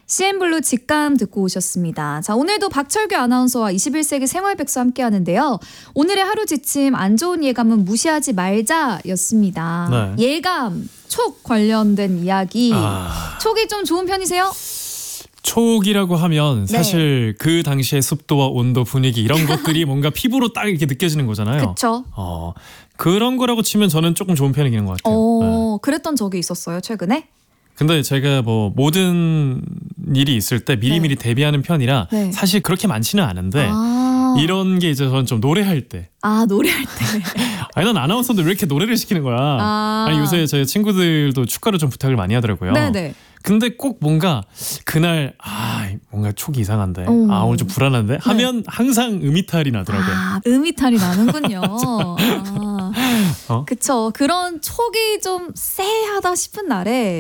CN블루 직감 듣고 오셨습니다. 자, 오늘도 박철규 아나운서와 21세기 생활백서 함께 하는데요. 오늘의 하루 지침 안 좋은 예감은 무시하지 말자였습니다. 네. 예감, 촉 관련된 이야기. 촉이 좀 좋은 편이세요? 촉이라고 하면 사실 그 당시의 습도와 온도, 분위기 이런 것들이 뭔가 피부로 딱 이렇게 느껴지는 거잖아요. 그렇죠. 그런 거라고 치면 저는 조금 좋은 편이긴 것 같아요. 네. 그랬던 적이 있었어요, 최근에? 근데 제가 뭐 모든 일이 있을 때 미리미리 대비하는 편이라 사실 그렇게 많지는 않은데 이런 게 이제 저는 좀 노래할 때. 노래할 때. 아니 난 아나운서인데 왜 이렇게 노래를 시키는 거야. 아니 요새 제 친구들도 축가를 좀 부탁을 많이 하더라고요. 네네. 근데 꼭 뭔가 그날 뭔가 촉이 이상한데 오늘 좀 불안한데 하면 항상 음이탈이 나더라고요. 음이탈이 나는군요. 그쵸. 그런 촉이 좀 쎄하다 싶은 날에